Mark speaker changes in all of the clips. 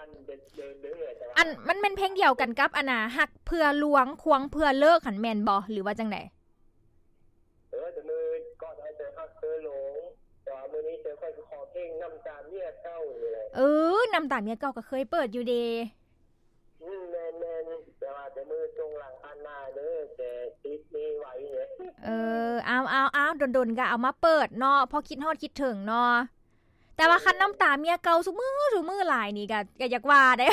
Speaker 1: ทันเดินเด้อแต่ว่า
Speaker 2: อันมันเป็นเพลงเดียวกันกับอันน่ะฮักเพื่อลวงควงเพื่อเลิกหันแม่นบ่หรือว่าจังได๋
Speaker 1: แต่มือก่อนให้เจอฮักเธอหลงแต่ว่ามื้อนี้เจอค่อยขอเพลงน้ำตาเมียเก่านี่แหละ
Speaker 2: น้ำตาเมียเก่าก็เคยเปิดอยู่เด
Speaker 1: แม่นแต่ว่าแต่มือตรงหลังอันหน้าเด้อแต่ติดนี่ไว้เนี่ย
Speaker 2: เอาดนๆก็เอามาเปิดเนาะพอคิดฮอดคิดถึงเนาะแต่ว่าคันน้ำตาเมียเก่าซุมื้อหลายนี่ก็อยากว่าเด้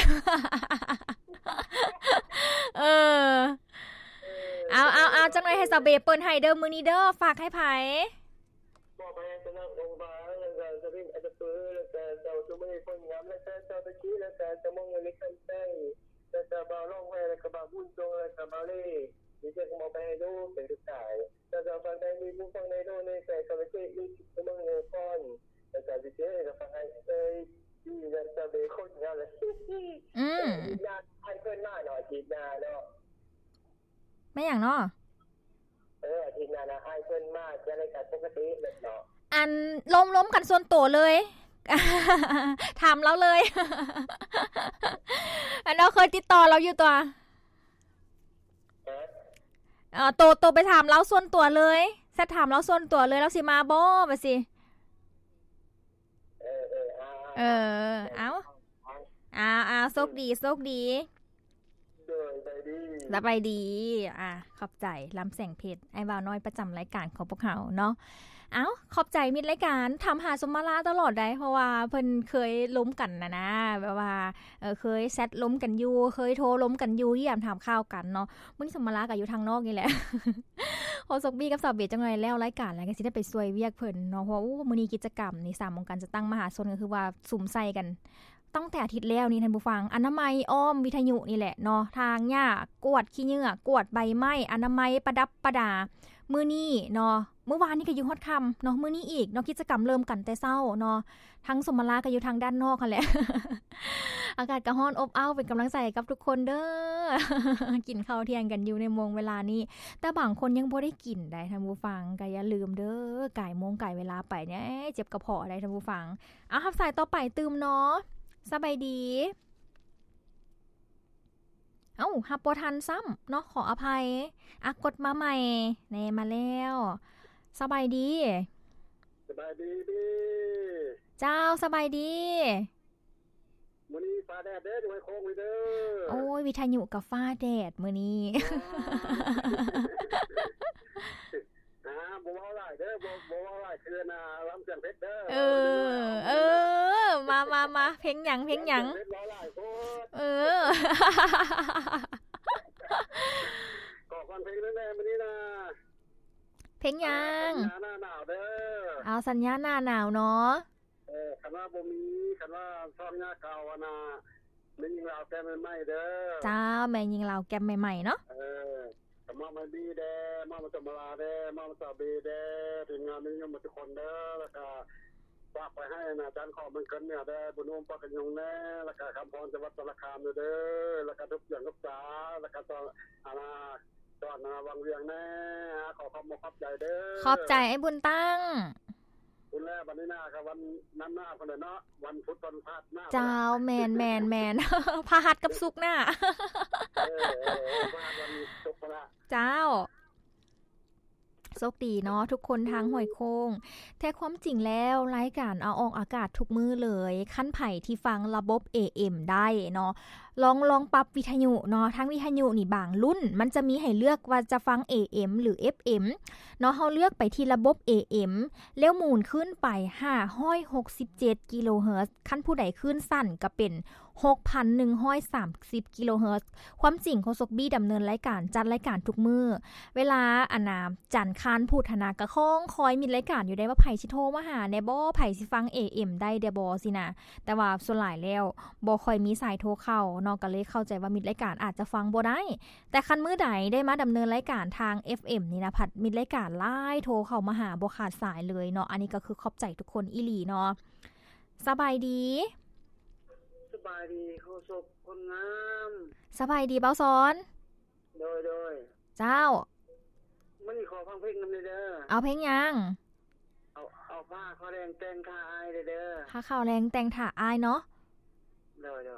Speaker 2: เอาจังได๋ให้ซาเบเปิ้นให้เด้อมื้อนี้เด้อฝากให้ไผ
Speaker 1: บอกไปจะนั่งลงมาแล้วก็จะเป็นอาจจะปื้อแล้วก็จะจะไม่คนงามแล้วก็จะตะกี้แล้วก็จะมองเล็กกันแป้งแล้วก็บ่าวร้องไห้แล้วก็บ่าวบุญจงแล้วก็บ่าวเล่ดิจะมองไปให้ดูเป็นทุกสายแล้วก็ฟังได้มีผู้ฟังในดูในใจก็ไม่ใช่อีกจะมองเงินก้อนแล้วก็ดิเจก็ฟังให้เอ้ยที่จะเบคนงามแล้วญาติให้เพิ่นหน้าหน่อยจีบหน้าเนาะ
Speaker 2: ไม่หยังเนาะ
Speaker 1: ทีมงานนะให้เพิ่นมากจะรายการปกติแบบเนาะ
Speaker 2: อันล้มกันส่วนตัวเลยถามเราเลยอันเราเคยติดต่อเราอยู่ตัวโตไปถามเราส่วนตัวเลยแซดถามเราส่วนตัวเลยเราสิมาบ่ว่าสิเอาโชคดีสบายดีขอบใจลำแสงเพชรไอ้บ่าวน้อยประจำรายการของพวกเขาเนาะขอบใจมิตรรายการทำหาสมมาลาตลอดได้เพราะว่าเพิ่นเคยล้มกันนะแบบว่าเคยแซดล้มกันอยู่เคยโทรล้มกันอยู่ที่ยามถามข่าวกันเนาะมื้อนี้สมมาลาก็อยู่ทางนอกนี่แหละโฮสกบี้กับสาวเบจังได๋แล้วรายการแล้วก็สิได้ไปช่วยเวียกเพิ่นเนาะเพราะว่ามื้อนี้กิจกรรมนี่3วงการจะตั้งมหาชนก็คือว่าสุมใส่กันตั้งแต่อาทิตย์แล้วนี่ท่านผู้ฟังอนามัยอ้อมวิทยุนี่แหละเนาะทางหญ้ากวดขี้เหงื่อกวดใบไม้อนามัยประดับประดามื้อนี้เนาะเมื่อวานนี้ก็อยู่ฮอดค่ำเนาะมื้อนี้อีกเนาะกิจกรรมเริ่มกันแต่เช้าเนาะทั้งสมราก็อยู่ทางด้านนอกคั่นแหละ อากาศก็ร้อนอบอ้าวเป็นกำลังใจกับทุกคนเด้อ กินข้าวเที่ยงกันอยู่ในโมงเวลานี้แต่บางคนยังบ่ได้กินได้ท่านผู้ฟังก็อย่าลืมเด้อก่ายโมงก่ายเวลาไปเนี่ยเจ็บกระเพาะได้ท่านผู้ฟังรับสายต่อไปตื่มเนาะสบายดีฮับบ่ทันซ้ำเนาะขออภัยกดมาใหม่แน่มาแล้วสบายดีเจ้าสบายดี
Speaker 1: มื้อนี้ฟ้าแดดเด้ออยู่ให้โค้งไว้เด้อ
Speaker 2: โอ้ยวิทยุกับฟ้าแดดมื้อนี้
Speaker 1: บ่เว้าหลายเด้อบ่เว้าหลายคือน่ะลำเสียงเพชรเด้
Speaker 2: อมาเพลงหยัง
Speaker 1: เว้าหลายโพดก่อก่อนเพลงนั่นแหละมื้อนี้นะ
Speaker 2: เพลงหยัง
Speaker 1: หน้าหนาวเด้อ
Speaker 2: เอาสัญญาณหน้าหนาวเนาะ
Speaker 1: คันว่าบ่มีคันว่าซ่อมหญ้าเก่าน่ะแม่ยิงลาวแก้มใหม่เด้อ
Speaker 2: จ้าแม่ยิงลาวแก้มใหม่ๆเนาะ
Speaker 1: มามาดีเด้มาสมราเด้มาสาบีเด้ทีมงานนี้ยังมาทุกคนเด้อแล้วก็ฝากไปให้นะอาจารย์ขอมันกันเนี่ยเด้อบุญนุ่มปากกันยงแน่แล้วก็คำพรจังหวัดสระคามเด้อแล้วก็ทุกอย่างทุกสาแล้วก็ตอนวังเวียงแน่ขอขอบใจเด้อ
Speaker 2: ขอบใจไอ้บุญตั้ง
Speaker 1: คุณแรกวันนี้หน้าครับวันนั้นหน้าคนเนาะวันพุธวันพฤหัสหน้า
Speaker 2: เจ้าแมนพฤหัสกับศุกร์หน้า
Speaker 1: พฤหัสวันศุกร์ละ
Speaker 2: เจ้าโชคดีเนาะทุกคนทางห้วยโค้งแท้ความจริงแล้วรายการเอาออกอากาศทุกมื้อเลยขั้นไผ่ที่ฟังระบบ AM ได้เนาะลองปรับวิทยุเนาะทั้งวิทยุนี่บางรุ่นมันจะมีให้เลือกว่าจะฟัง AM หรือ FM เนาะเฮาเลือกไปที่ระบบ AM แล้วหมุนขึ้นไป567กิโลเฮิรตซ์คันผู้ใดขึ้นสั้นก็เป็น6,130 กิโลเฮิรตซ์ความจริงโคศกบี้ดำเนินรายการจัดรายการทุกมื้อเวลาจันทร์คานพูดธนากะข้องคอยมีรายการอยู่ได้ว่าไผสิโทรมาหาแน่บ่ไผสิฟัง AM ได้เด้บ่สินะแต่ว่าส่วนหลายแล้วบ่ค่อยมีสายโทรเข้าเนาะก็เลยเข้าใจว่ามีรายการอาจจะฟังบ่ได้แต่คันมื้อใดได้มาดำเนินรายการทาง FM นี่นะพัดมีรายการหลายโทรเข้ามาหาบ่ขาดสายเลยเนาะอันนี้ก็คือขอบใจทุกคนอีหลีเนาะสบายดี
Speaker 1: โคศกคนงาม
Speaker 2: สบายดีเบาสอน
Speaker 1: โดย
Speaker 2: เจ้า
Speaker 1: มันขอฟังเพลงนำเด้อ
Speaker 2: เอาเพลงยัง
Speaker 1: เอาผ้าข้าวแรงแต่งท่าอายเด้อ
Speaker 2: ผ้าข้าวแรงแต่งท่าอายเนาะ
Speaker 1: โดย